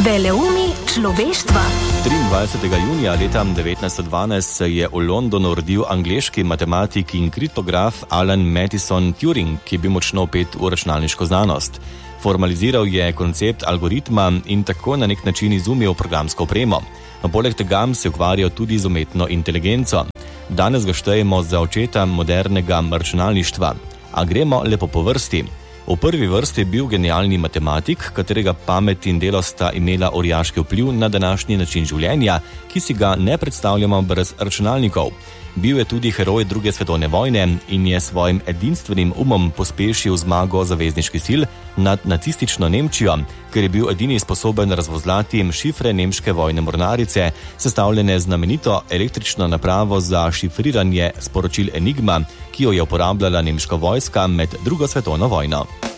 Veleumi človeštva. 23. junija leta 1912 se je v Londonu rodil angleški matematik in kriptograf Alan Mathison Turing, ki je bil močno vpet v računalniško znanost. Formaliziral je koncept algoritma in tako na nek način izumil programsko opremo. Poleg tega se je ukvarjal tudi z umetno inteligenco. Danes ga štejemo za očeta modernega računalništva. A gremo lepo po vrsti. V prvi vrsti je bil genialni matematik, katerega pamet in delo sta imela orjaški vpliv na današnji način življenja, ki si ga ne predstavljamo brez računalnikov. Bil je tudi heroj druge svetovne vojne in je svojim edinstvenim umom pospešil zmago zavezniških sil nad nacistično Nemčijo, ker je bil edini sposoben razvozlati šifre nemške vojne mornarice, sestavljene z znamenito električno napravo za šifriranje sporočil Enigma, ki jo je uporabljala nemška vojska med drugo svetovno vojno.